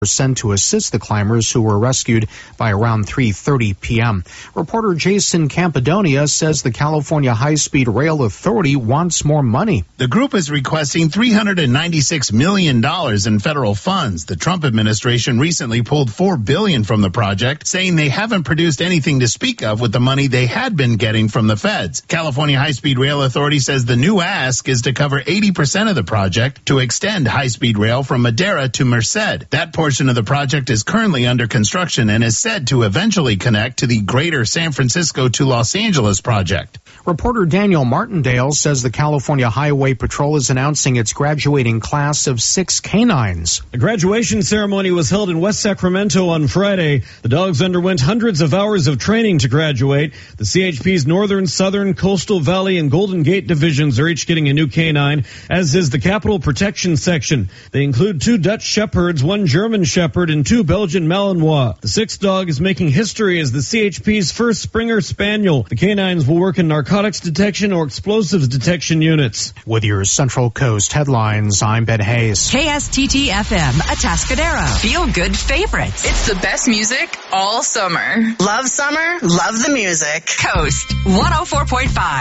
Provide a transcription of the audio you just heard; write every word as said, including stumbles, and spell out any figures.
sent to assist the climbers who were rescued by around three thirty p.m. Reporter Jason Campadonia says the California High-Speed Rail Authority wants more money. The group is requesting three hundred ninety-six million dollars in federal funds. The Trump administration recently pulled four billion dollars from the project, saying they haven't produced anything to speak of with the money they had been getting from the feds. California High-Speed Rail Authority says the new ask is to cover eighty percent of the project to extend high-speed rail from Madera to Merced. That portion of the project is currently under construction and is said to eventually connect to the greater San Francisco to Los Angeles project. Reporter Daniel Martindale says the California Highway Patrol is announcing its graduating class of six canines. The graduation ceremony was held in West Sacramento on Friday. The dogs underwent hundreds of hours of training to graduate. The C H P's Northern, Southern, Coastal Valley, and Golden Gate divisions are each getting a new canine, as is the Capitol Protection Section. They include two Dutch Shepherds, one German Shepherd, and two Belgian Malinois. The sixth dog is making history as the C H P's first Springer Spaniel. The canines will work in narcotics detection or explosives detection units. With your Central Coast headlines, I'm Ben Hayes. K S T T F M, Atascadero. Feel good favorites. It's the best music all summer. Love summer, love the music. Coast one oh four point five.